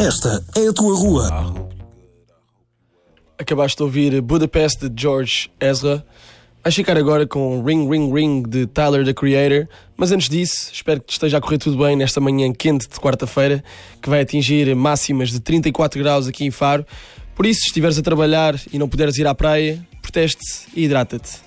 Esta é a tua rua. Acabaste de ouvir Budapest de George Ezra. Vais ficar agora com Ring Ring Ring de Tyler, the Creator. Mas antes disso, espero que te esteja a correr tudo bem nesta manhã quente de quarta-feira, que vai atingir máximas de 34 graus aqui em Faro. Por isso, se estiveres a trabalhar e não puderes ir à praia, proteste e hidrata-te.